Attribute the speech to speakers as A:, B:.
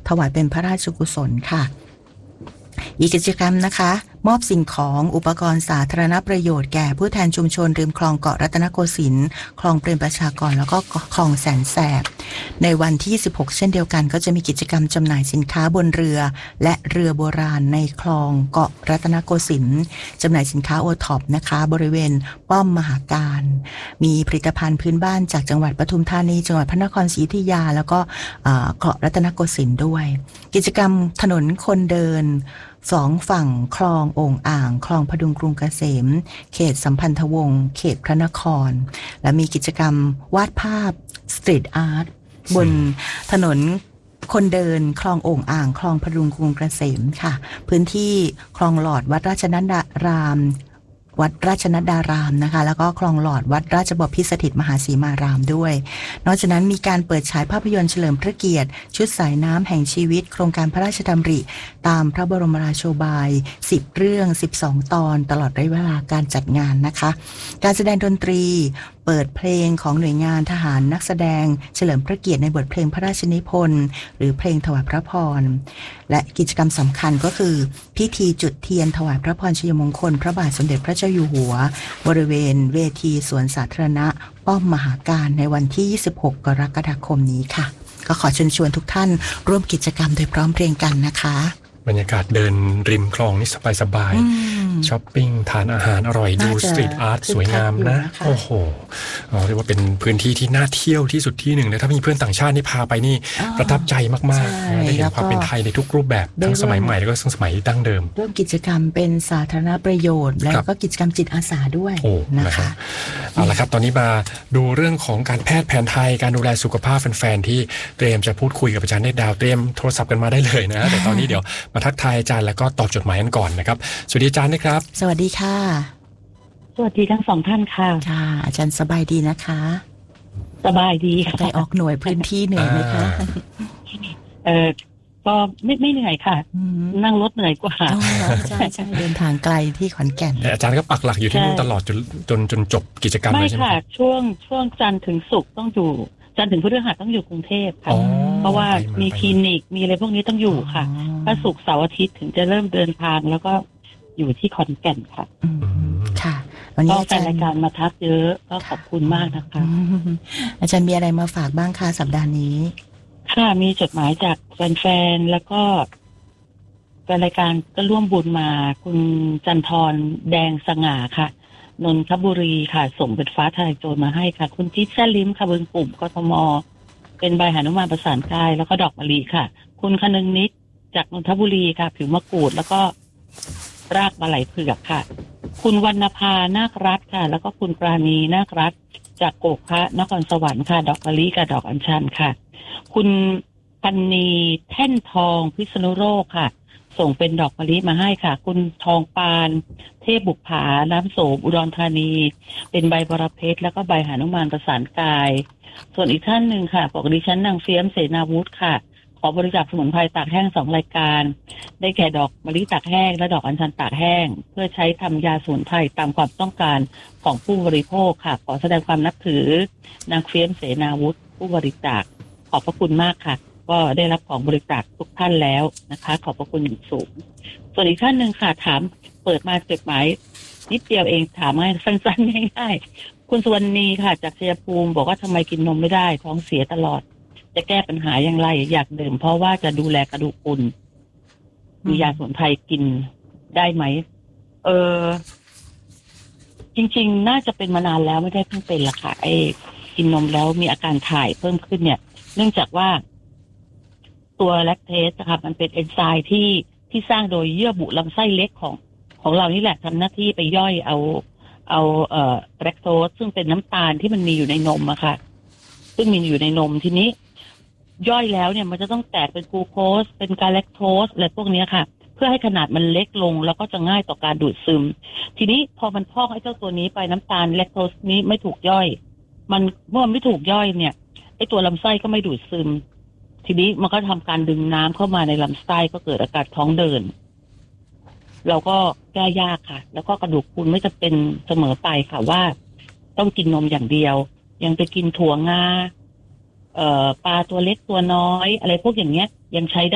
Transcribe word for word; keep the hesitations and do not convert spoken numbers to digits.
A: ถวายเป็นพระราชกุศลค่ะอีกกิจกรรมนะคะมอบสิ่งของอุปกรณ์สาธารณประโยชน์แก่ผู้แทนชุมชนริมคลองเกาะรัตนโกสินทร์คลองเปรมประชากรแล้วก็คลองแสนแสบในวันที่สิบหกเช่นเดียวกันก็จะมีกิจกรรมจำหน่ายสินค้าบนเรือและเรือโบราณในคลองเกาะรัตนโกสินทร์จำหน่ายสินค้าโอท็อปนะคะบริเวณป้อมมหาการมีผลิตภัณฑ์พื้นบ้านจากจังหวัดปทุมธานีจังหวัดพระนครศรีอยุธยาแล้วก็เกาะรัตนโกสินทร์ด้วยกิจกรรมถนนคนเดินสองฝั่งคลองโอ่งอ่างคลองพดุงกรุงเกษมเขตสัมพันธวงศ์เขตพระนครและมีกิจกรรมวาดภาพสตรีทอาร์ตบนถนนคนเดินคลองโอ่งอ่างคลองพดุงกรุงเกษมค่ะพื้นที่คลองหลอดวัดราชนัดารามวัดราชนัดารามนะคะแล้วก็คลองหลอดวัดราชบพิตรสถิตมหาสีมารามด้วยนอกจากนั้นมีการเปิดฉายภาพยนตร์เฉลิมพระเกียรติชุดสายน้ำแห่งชีวิตโครงการพระราชดำริตามพระบรมราโชบายสิบเรื่องสิบสองตอนตลอดระยะเวลาการจัดงานนะคะการแสดงดนตรีเปิดเพลงของหน่วยงานทหารนักแสดงเฉลิมพระเกียรติในบทเพลงพระราชนิพนธ์หรือเพลงถวายพระพรและกิจกรรมสำคัญก็คือพิธีจุดเทียนถวายพระพรชัยมงคลพระบาทสมเด็จพระเจ้าอยู่หัวบริเวณเวทีสวนสาธารณะป้อมมหาการในวันที่ยี่สิบหกกรกฎาคมนี้ค่ะก็ขอเชิญชวนทุกท่านร่วมกิจกรรมโดยพร้อมเพรียงกันนะคะ
B: บรรยากาศเดินริมคลองนี่สบายๆช้อปปิ้งทานอาหารอร่อยดูสตรีทอาร์ตสวยงามนะโอ้โหเรียกว่าเป็นพื้นที่ที่น่าเที่ยวที่สุดที่หนึ่งเลยถ้ามีเพื่อนต่างชาตินี่พาไปนี่ประทับใจมากๆได้เห็นความเป็นไทยในทุกรูปแบบทั้งสมัยใหม่แล้วก็สมัยดั้งเดิม
A: ร่วมกิจกรรมเป็นสาธารณประโยชน์แล้วก็กิจกรรมจิตอาสาด้วยนะคะ
B: เอาละครับตอนนี้มาดูเรื่องของการแพทย์แผนไทยการดูแลสุขภาพแฟนๆที่เตรียมจะพูดคุยกับอาจารย์เนตรดาวเตรียมโทรศัพท์กันมาได้เลยนะแต่ตอนนี้เดี๋ยวมาทักทายอาจารย์แล้วก็ตอบจดหมายกันก่อนนะครับสวัสดีอาจารย์นะครับ
A: สวัสดีค่ะ
C: สวัสดีทั้งสองท่านค่ะ
A: ค่ะอาจารย์สบายดีนะคะ
C: สบายดีค่ะ
A: ได้ออกหน่วยพื้นที่เหนื่อยไหมคะ
C: เออก็ไม่ไม่เหนื่อยค่ะนั่งรถเหนื่อยกว่า
A: ใช่ใช่เดินทางไกลที่ขอนแก่น
B: อาจารย์ก็ปักหลักอยู่ที่นู่นตลอดจนจนจนจบกิจกรรมเลยใช่ไหม
C: ไม่ค่ะช่วงช่วงจันทร์ถึงศุกร์ต้องอยู่จันทร์ถึงพฤหัสต้องอยู่กรุงเทพค่ะเพราะว่ามีคลินิกมีอะไรพวกนี้ต้องอยู่ค่ะถ้าศุกร์เสาร์อาทิตย์ถึงจะเริ่มเดินทางแล้วก็อยู่ที่ขอนแก่นค่ะ
A: ค่ะวันนี้อาจารย์
C: รายการมาทักเยอะก็ขอบคุณมากนะคะ
A: อาจารย์มีอะไรมาฝากบ้างคะสัปดาห์นี้
C: ค่ะมีจดหมายจากแฟนๆแล้วก็แฟนรายการก็ร่วมบุญมาคุณจันทรแดงสง่าค่ะนนทบุรีค่ะส่งเป็นฟ้าทลายโจรมาให้ค่ะคุณทิพย์แซ่ลิ้มค่ะบึงปุ่มกทมเป็นใบหนุมานประสานกายแล้วก็ดอกมะลิค่ะคุณคนึงนิดจากนนทบุรีค่ะผิวมะกรูดแล้วก็รากมะไหลเผือกค่ะคุณวรรณภานาครัตน์ค่ะแล้วก็คุณปราณีนาครัตน์จากโกกพระนครสวรรค์ค่ะดอกมะลิกับดอกอัญชันค่ะคุณพันนีแท่นทองพิษณุโลกค่ะส่งเป็นดอกมะลิมาให้ค่ะคุณทองปานเทพบุปผาน้ำโสมอุดรธานีเป็นใบบรเพชรแล้วก็ใบหนุมานประสานกายส่วนอีกท่านหนึ่งค่ะบอกดิฉันนางเฟียมเสนาวุฒิค่ะขอบริจาคสมุนไพรตากแห้งสองรายการได้แก่ดอกมะลิตากแห้งและดอกอัญชันตากแห้งเพื่อใช้ทำยาสมุนไพรตามความต้องการของผู้บริโภคค่ะขอแสดงความนับถือนางเฟียมเสนาวุฒิผู้บริจาคขอบพระคุณมากค่ะก็ได้รับของบริจาคทุกท่านแล้วนะคะขอบพระคุณอย่างสูงส่วนอีกท่านหนึ่งค่ะถามเปิดมาจดหมายนิดเดียวเองถามให้สั้นๆง่ายๆคุณสุวรรณีค่ะจากชัยภูมิบอกว่าทำไมกินนมไม่ได้ท้องเสียตลอดจะแก้ปัญหาอย่างไรอยากดื่มเพราะว่าจะดูแลกระดูกพรุนมียาสมุนไพรกินได้ไหมเออจริงๆน่าจะเป็นมานานแล้วไม่ได้เพิ่งเป็นละค่ะไอ้กินนมแล้วมีอาการถ่ายเพิ่มขึ้นเนี่ยเนื่องจากว่าตัวแลคเทสนะคะมันเป็นเอนไซม์ที่ที่สร้างโดยเยื่อบุลำไส้เล็กของของเรานี่แหละทำหน้าที่ไปย่อยเอาเอาเอ่อแลคโตสซึ่งเป็นน้ำตาลที่มันมีอยู่ในนมอะค่ะซึ่งมีอยู่ในนมทีนี้ย่อยแล้วเนี่ยมันจะต้องแตกเป็นกลูโคสเป็นกาแลคโตสอะไรพวกนี้ค่ะเพื่อให้ขนาดมันเล็กลงแล้วก็จะง่ายต่อการดูดซึมทีนี้พอมันพอกไอ้เจ้าตัวนี้ไปน้ำตาลแลคโตสนี้ไม่ถูกย่อยมันเมื่อมันไม่ถูกย่อยเนี่ยไอ้ตัวลำไส้ก็ไม่ดูดซึมทีนี้มันก็ทำการดึงน้ำเข้ามาในลำไส้ก็เกิดอาการท้องเดินเราก็แก้ยากค่ะแล้วก็กระดูกพรุนไม่จะเป็นเสมอไปค่ะว่าต้องกินนมอย่างเดียวยังไปกินถั่วงาเอ่อปลาตัวเล็กตัวน้อยอะไรพวกอย่างเงี้ยยังใช้